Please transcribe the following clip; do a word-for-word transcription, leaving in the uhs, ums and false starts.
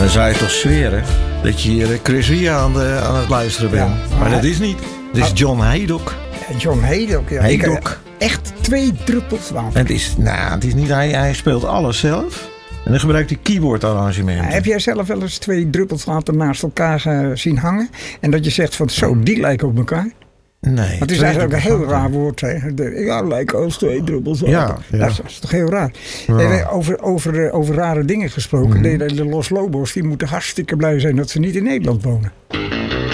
Dan zou je toch zweren dat je hier Chris Ria aan, de, aan het luisteren bent. Ja, maar, maar dat hij- is niet. Het is John Haydock. John Haydock. Ja. Haydock. Ik, eh, echt twee druppels water. Het is, nou, het is niet, hij, hij speelt alles zelf. En dan gebruikt hij keyboardarrangementen. Heb jij zelf wel eens twee druppels water naast elkaar uh, zien hangen? En dat je zegt van zo, die lijken op elkaar? Nee. Want het is eigenlijk ook een heel raar woord. Hè? De, ja, lijken als twee druppels water. Ja, ja. Dat, is, dat is toch heel raar. Ja. En over, over, uh, over rare dingen gesproken. Mm-hmm. De, de Los Lobos die moeten hartstikke blij zijn dat ze niet in Nederland wonen.